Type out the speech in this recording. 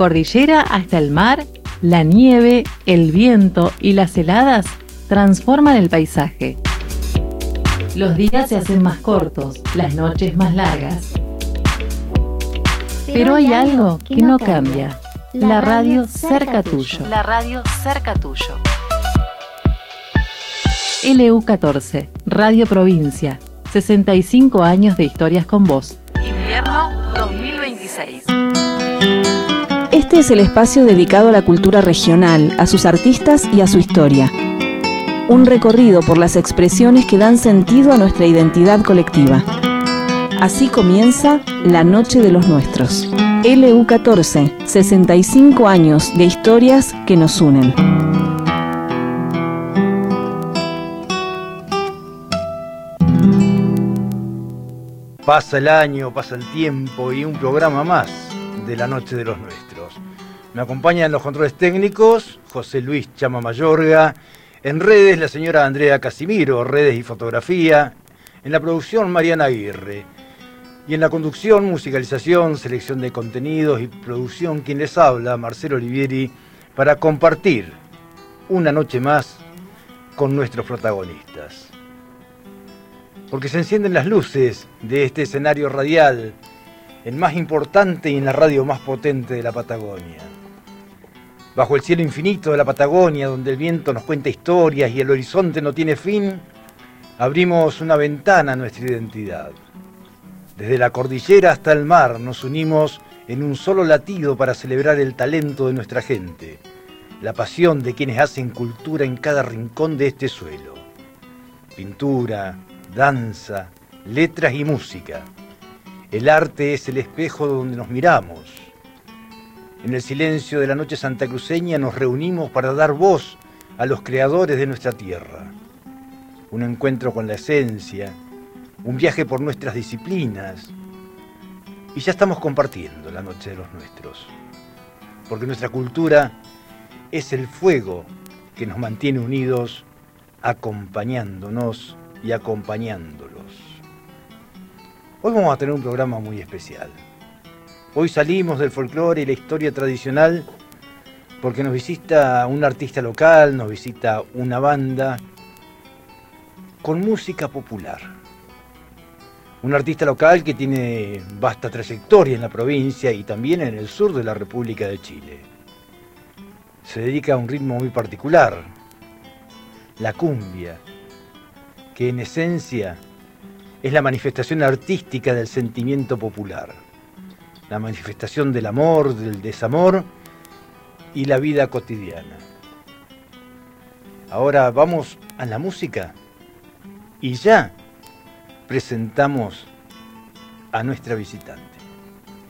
cordillera hasta el mar, la nieve, el viento y las heladas transforman el paisaje. Los días se hacen más cortos, las noches más largas. Pero hay algo que no cambia. La radio cerca tuyo. La radio cerca tuyo. LU14, Radio Provincia. 65 años de historias con vos. Invierno 2026. Este es el espacio dedicado a la cultura regional, a sus artistas y a su historia. Un recorrido por las expresiones que dan sentido a nuestra identidad colectiva. Así comienza La Noche de los Nuestros. LU14, 65 años de historias que nos unen. Pasa el año, pasa el tiempo y un programa más de La Noche de los Nuestros. Me acompañan en los controles técnicos José Luis Chama Mayorga, en redes la señora Andrea Casimiro, redes y fotografía, en la producción Mariana Aguirre y en la conducción, musicalización, selección de contenidos y producción quien les habla, Marcelo Olivieri, para compartir una noche más con nuestros protagonistas. Porque se encienden las luces de este escenario radial, el más importante y en la radio más potente de la Patagonia. Bajo el cielo infinito de la Patagonia, donde el viento nos cuenta historias y el horizonte no tiene fin, abrimos una ventana a nuestra identidad. Desde la cordillera hasta el mar nos unimos en un solo latido para celebrar el talento de nuestra gente, la pasión de quienes hacen cultura en cada rincón de este suelo. Pintura, danza, letras y música. El arte es el espejo donde nos miramos. En el silencio de la noche santacruceña nos reunimos para dar voz a los creadores de nuestra tierra. Un encuentro con la esencia, un viaje por nuestras disciplinas. Y ya estamos compartiendo la Noche de los Nuestros. Porque nuestra cultura es el fuego que nos mantiene unidos, acompañándonos y acompañándolos. Hoy vamos a tener un programa muy especial. Hoy salimos del folclore y la historia tradicional porque nos visita un artista local, nos visita una banda con música popular. Un artista local que tiene vasta trayectoria en la provincia y también en el sur de la República de Chile. Se dedica a un ritmo muy particular, la cumbia, que en esencia es la manifestación artística del sentimiento popular, la manifestación del amor, del desamor y la vida cotidiana. Ahora vamos a la música y ya presentamos a nuestra visitante.